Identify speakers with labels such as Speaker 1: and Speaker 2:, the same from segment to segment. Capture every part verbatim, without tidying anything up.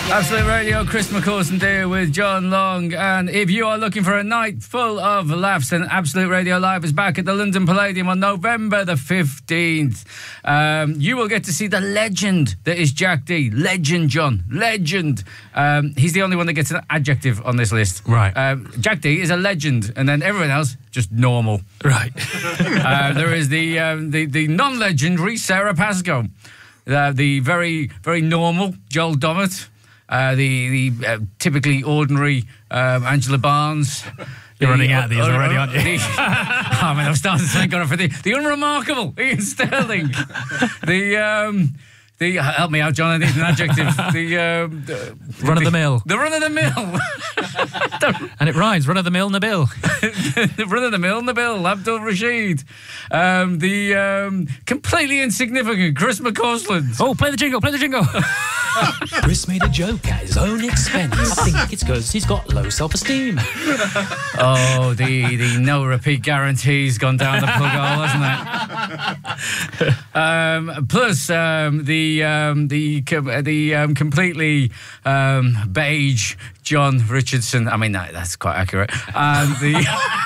Speaker 1: Absolute Radio, Chris McCausland there with John Long. And if you are looking for a night full of laughs, then Absolute Radio Live is back at the London Palladium on November the fifteenth. Um, you will get to see the legend that is Jack Dee. Legend, John. Legend. Um, he's the only one that gets an adjective on this list.
Speaker 2: Right.
Speaker 1: Um, Jack Dee is a legend, and then everyone else, just normal.
Speaker 2: Right.
Speaker 1: uh, there is the, um, the, the non-legendary Sarah Pascoe. Uh, the very, very normal Joel Dommett. Uh, the the uh, typically ordinary um, Angela Barnes.
Speaker 2: You're
Speaker 1: the,
Speaker 2: running out of these
Speaker 1: uh,
Speaker 2: already, aren't you?
Speaker 1: The, I mean, I've started to think on it for the, the unremarkable Ian Sterling. the... Um, The, help me out, John, I need an adjective. The, um, the
Speaker 2: run-of-the-mill.
Speaker 1: The, the run-of-the-mill.
Speaker 2: And it rhymes, run-of-the-mill, Nabil.
Speaker 1: The run-of-the-mill, Nabil, Abdul Rashid. Um, the um, completely insignificant Chris McCausland.
Speaker 2: Oh, play the jingle, play the jingle.
Speaker 3: Chris made a joke at his own expense. I think it's because he's got low self-esteem.
Speaker 1: Oh, the, the no-repeat guarantee's gone down the plug hole, hasn't it? Um, plus, um, the um, the the um, completely um, beige John Richardson. I mean, that, that's quite accurate. And the...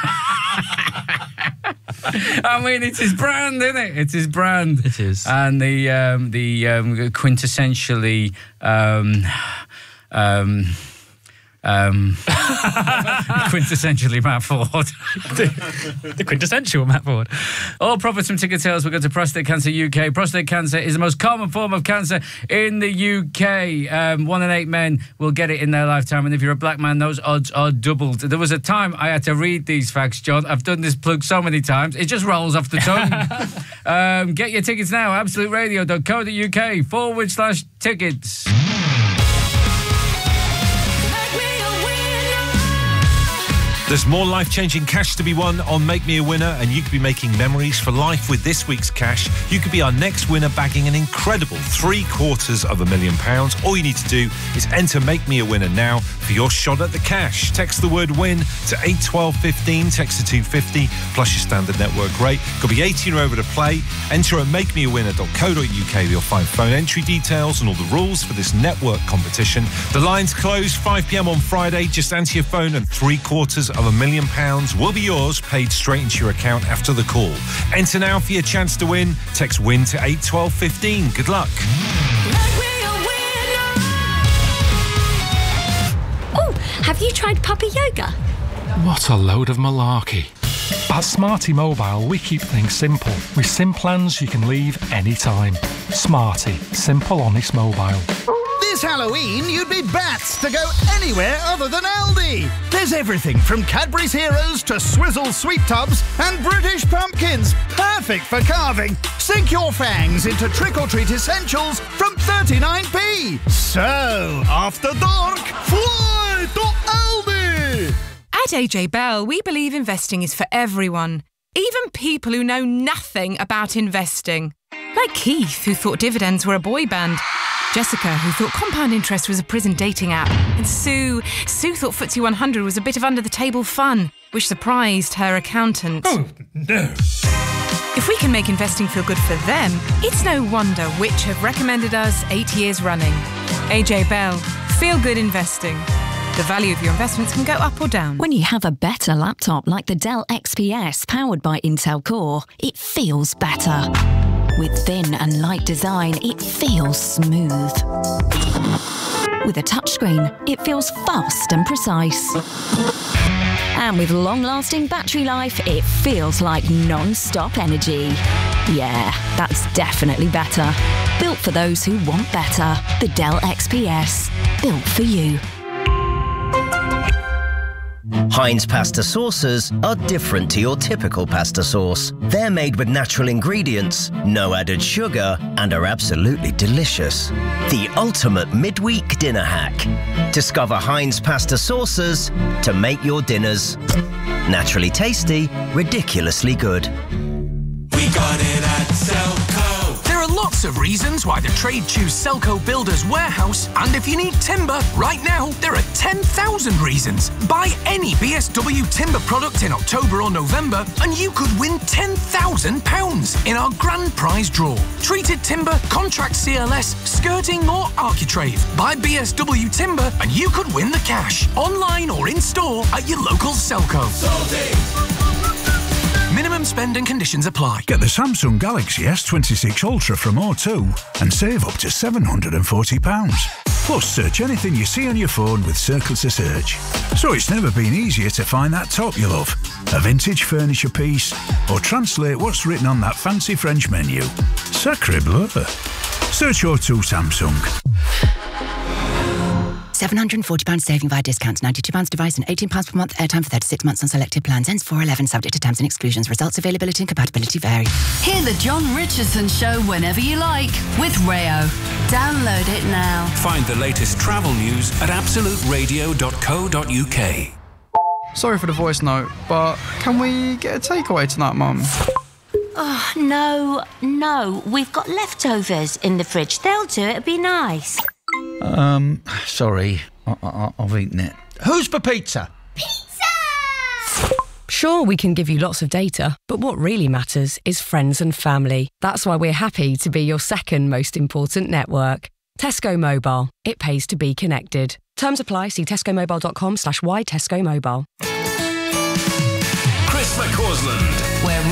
Speaker 1: I mean, it's his brand, isn't it? It's his brand.
Speaker 2: It is.
Speaker 1: And the um, the um, quintessentially um, um, um, quintessentially Matt Ford.
Speaker 2: the, the quintessential Matt Ford.
Speaker 1: All profits from ticket sales will go to Prostate Cancer U K. Prostate cancer is the most common form of cancer in the U K. Um, one in eight men will get it in their lifetime, and if you're a black man, those odds are doubled. There was a time I had to read these facts, John. I've done this plug so many times, it just rolls off the tongue. um, get your tickets now, absoluteradio.co.uk forward slash tickets.
Speaker 4: There's more life-changing cash to be won on Make Me a Winner, and you could be making memories for life with this week's cash. You could be our next winner, bagging an incredible three quarters of a million pounds. All you need to do is enter Make Me a Winner now for your shot at the cash. Text the word WIN to eight twelve fifteen, text to two fifty, plus your standard network rate. Could be eighteen or over to play. Enter at make me a winner dot co dot uk. You'll find phone entry details and all the rules for this network competition. The lines close five p m on Friday. Just answer your phone and three quarters of a million pounds will be yours, paid straight into your account after the call. Enter now for your chance to win. Text WIN to eight twelve fifteen. Good luck.
Speaker 5: Oh, have you tried puppy yoga?
Speaker 6: What a load of malarkey. At Smarty Mobile, we keep things simple. With SIM plans you can leave anytime. Smarty, simple, honest mobile.
Speaker 7: This Halloween, you'd be bats to go anywhere other than Aldi. There's everything from Cadbury's Heroes to Swizzle Sweet Tubs and British Pumpkins. Perfect for carving. Sink your fangs into trick-or-treat essentials from thirty-nine p. So, after dark, fly to Aldi!
Speaker 8: At A J Bell, we believe investing is for everyone, even people who know nothing about investing. Like Keith, who thought dividends were a boy band. Jessica, who thought compound interest was a prison dating app. And Sue, Sue thought F T S E one hundred was a bit of under-the-table fun, which surprised her accountant.
Speaker 2: Oh, no.
Speaker 8: If we can make investing feel good for them, it's no wonder Which have recommended us eight years running. A J Bell, feel good investing. The value of your investments can go up or down.
Speaker 5: When you have a better laptop like the Dell X P S powered by Intel Core, it feels better. With thin and light design, it feels smooth. With a touchscreen, it feels fast and precise. And with long-lasting battery life, it feels like non-stop energy. Yeah, that's definitely better. Built for those who want better. The Dell X P S. Built for you.
Speaker 9: Heinz pasta sauces are different to your typical pasta sauce. They're made with natural ingredients, no added sugar, and are absolutely delicious. The ultimate midweek dinner hack. Discover Heinz pasta sauces to make your dinners naturally tasty, ridiculously good.
Speaker 10: We got it at Selco.
Speaker 11: There are lots
Speaker 10: Lots of reasons why the trade choose Selco Builders Warehouse. And if you need timber, right now, there are ten thousand reasons. Buy any B S W timber product in October or November and you could win ten thousand pounds in our grand prize draw. Treated timber, contract C L S, skirting or architrave. Buy B S W timber and you could win the cash. Online or in store at your local Selco. Minimum spend and conditions apply.
Speaker 11: Get the Samsung Galaxy S twenty-six Ultra from O two and save up to seven hundred and forty pounds. Plus, search anything you see on your phone with Circle to Search. So it's never been easier to find that top you love, a vintage furniture piece, or translate what's written on that fancy French menu. Sacre bleu. Search O two Samsung.
Speaker 12: seven hundred and forty pounds saving via discounts, ninety-two pounds device and eighteen pounds per month airtime for thirty-six months on selected plans. Ends four eleven, subject to terms and exclusions. Results, availability and compatibility vary.
Speaker 13: Hear the John Richardson Show whenever you like with Rayo. Download it now.
Speaker 14: Find the latest travel news at absolute radio dot co dot uk.
Speaker 15: Sorry for the voice note, but can we get a takeaway tonight, Mum?
Speaker 16: Oh, no, no. We've got leftovers in the fridge. They'll do it. It'd be nice.
Speaker 17: Um, sorry. I, I, I've eaten it. Who's for pizza?
Speaker 18: Sure, we can give you lots of data, but what really matters is friends and family. That's why we're happy to be your second most important network. Tesco Mobile. It pays to be connected. Terms apply. See tesco mobile dot com slash why Tesco Mobile.